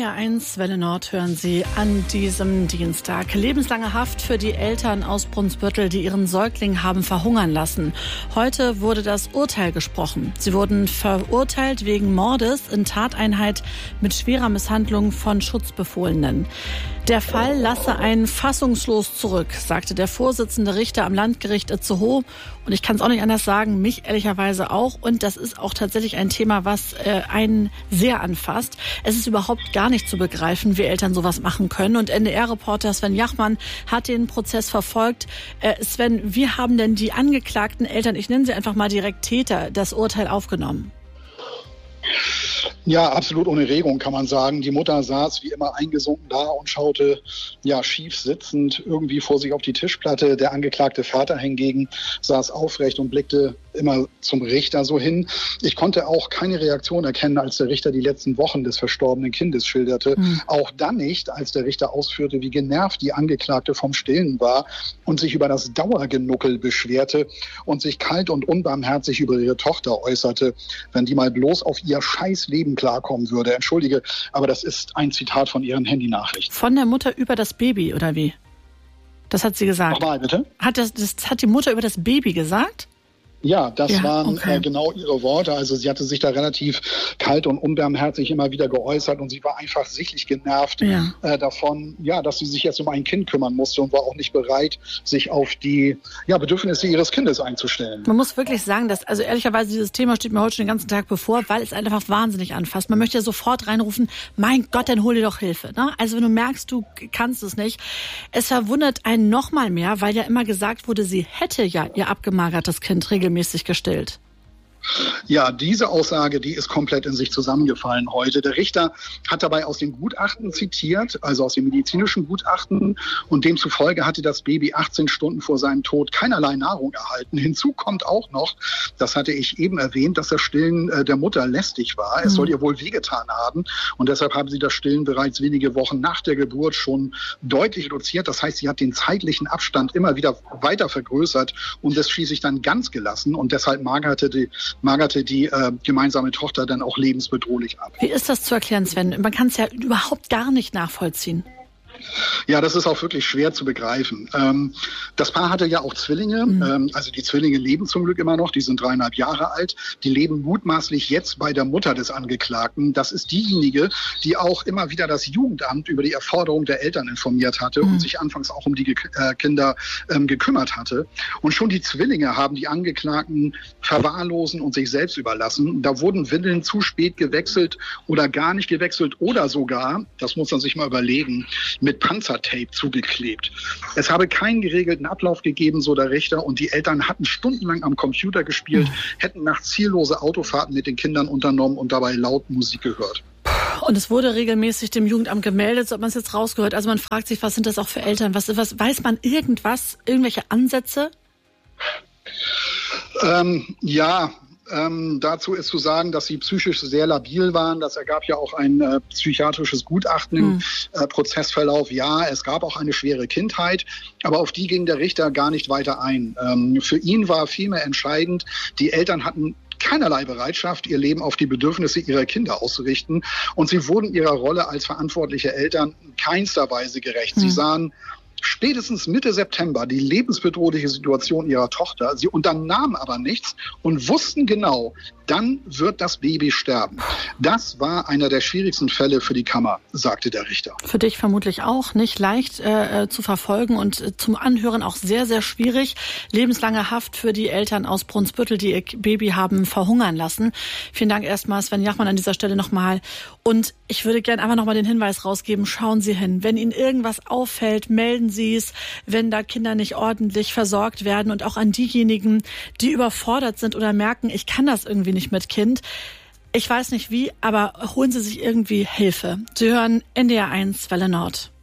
NDR1 Welle Nord hören Sie an diesem Dienstag. Lebenslange Haft für die Eltern aus Brunsbüttel, die ihren Säugling haben verhungern lassen. Heute wurde das Urteil gesprochen. Sie wurden verurteilt wegen Mordes in Tateinheit mit schwerer Misshandlung von Schutzbefohlenen. Der Fall lasse einen fassungslos zurück, sagte der Vorsitzende Richter am Landgericht Itzehoe. Und ich kann es auch nicht anders sagen, mich ehrlicherweise auch. Und das ist auch tatsächlich ein Thema, was einen sehr anfasst. Es ist überhaupt gar nicht zu begreifen, wie Eltern sowas machen können. Und NDR-Reporter Sven Jachmann hat den Prozess verfolgt. Sven, wie haben denn die angeklagten Eltern, ich nenne sie einfach mal direkt Täter, das Urteil aufgenommen? Ja, absolut ohne Regung, kann man sagen. Die Mutter saß wie immer eingesunken da und schaute schief sitzend irgendwie vor sich auf die Tischplatte. Der angeklagte Vater hingegen saß aufrecht und blickte immer zum Richter so hin. Ich konnte auch keine Reaktion erkennen, als der Richter die letzten Wochen des verstorbenen Kindes schilderte. Auch dann nicht, als der Richter ausführte, wie genervt die Angeklagte vom Stillen war und sich über das Dauergenuckel beschwerte und sich kalt und unbarmherzig über ihre Tochter äußerte, wenn die mal bloß auf ihr Scheißleben klarkommen würde. Entschuldige, aber das ist ein Zitat von ihren Handynachrichten. Von der Mutter über das Baby, oder wie? Das hat sie gesagt. Nochmal, bitte? Das hat die Mutter über das Baby gesagt? Ja, das waren genau ihre Worte. Also sie hatte sich da relativ kalt und unbarmherzig immer wieder geäußert und sie war einfach sichtlich genervt davon, dass sie sich jetzt um ein Kind kümmern musste und war auch nicht bereit, sich auf die Bedürfnisse ihres Kindes einzustellen. Man muss wirklich sagen, dass, also ehrlicherweise, dieses Thema steht mir heute schon den ganzen Tag bevor, weil es einfach wahnsinnig anfasst. Man möchte ja sofort reinrufen, mein Gott, dann hol dir doch Hilfe. Ne? Also wenn du merkst, du kannst es nicht. Es verwundert einen noch mal mehr, weil ja immer gesagt wurde, sie hätte ja ihr abgemagertes Kind regelmäßig gestillt. Ja, diese Aussage, die ist komplett in sich zusammengefallen heute. Der Richter hat dabei aus den Gutachten zitiert, also aus den medizinischen Gutachten, und demzufolge hatte das Baby 18 Stunden vor seinem Tod keinerlei Nahrung erhalten. Hinzu kommt auch noch, das hatte ich eben erwähnt, dass das Stillen der Mutter lästig war. Es soll ihr wohl wehgetan haben und deshalb haben sie das Stillen bereits wenige Wochen nach der Geburt schon deutlich reduziert. Das heißt, sie hat den zeitlichen Abstand immer wieder weiter vergrößert und das schließlich dann ganz gelassen und deshalb magerte die gemeinsame Tochter dann auch lebensbedrohlich ab. Wie ist das zu erklären, Sven? Man kann es ja überhaupt gar nicht nachvollziehen. Ja, das ist auch wirklich schwer zu begreifen. Das Paar hatte ja auch Zwillinge. Also die Zwillinge leben zum Glück immer noch. Die sind 3,5 Jahre alt. Die leben mutmaßlich jetzt bei der Mutter des Angeklagten. Das ist diejenige, die auch immer wieder das Jugendamt über die Erforderung der Eltern informiert hatte und sich anfangs auch um die Kinder gekümmert hatte. Und schon die Zwillinge haben die Angeklagten verwahrlosen und sich selbst überlassen. Da wurden Windeln zu spät gewechselt oder gar nicht gewechselt oder sogar, das muss man sich mal überlegen, mit Panzertape zugeklebt. Es habe keinen geregelten Ablauf gegeben, so der Richter, und die Eltern hatten stundenlang am Computer gespielt, hätten nachts ziellose Autofahrten mit den Kindern unternommen und dabei laut Musik gehört. Und es wurde regelmäßig dem Jugendamt gemeldet, so hat man es jetzt rausgehört. Also man fragt sich, was sind das auch für Eltern? Was weiß man irgendwelche Ansätze? Dazu ist zu sagen, dass sie psychisch sehr labil waren. Das ergab ja auch ein psychiatrisches Gutachten im Prozessverlauf. Ja, es gab auch eine schwere Kindheit, aber auf die ging der Richter gar nicht weiter ein. Für ihn war vielmehr entscheidend, die Eltern hatten keinerlei Bereitschaft, ihr Leben auf die Bedürfnisse ihrer Kinder auszurichten. Und sie wurden ihrer Rolle als verantwortliche Eltern in keinster Weise gerecht. Sie sahen spätestens Mitte September die lebensbedrohliche Situation ihrer Tochter. Sie unternahmen aber nichts und wussten genau, dann wird das Baby sterben. Das war einer der schwierigsten Fälle für die Kammer, sagte der Richter. Für dich vermutlich auch nicht leicht zu verfolgen und zum Anhören auch sehr, sehr schwierig. Lebenslange Haft für die Eltern aus Brunsbüttel, die ihr Baby haben verhungern lassen. Vielen Dank erstmal, Sven Jachmann, an dieser Stelle nochmal. Und ich würde gerne einfach nochmal den Hinweis rausgeben, schauen Sie hin. Wenn Ihnen irgendwas auffällt, melden Sie es, wenn da Kinder nicht ordentlich versorgt werden, und auch an diejenigen, die überfordert sind oder merken, ich kann das irgendwie nicht mit Kind. Ich weiß nicht wie, aber holen Sie sich irgendwie Hilfe. Sie hören NDR1 Welle Nord.